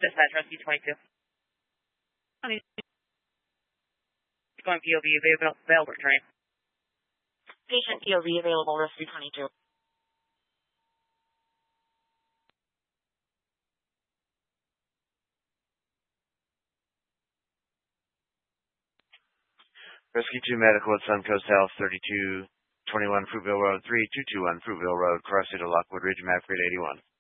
Dispatch Rescue 22. Honey, going POV available train. Patient POV available, Rescue 22. Rescue 2 Medical at Suncoast Health, 3221 Fruitville Road, 3221 Fruitville Road, Carson to Lockwood Ridge, map grade 81.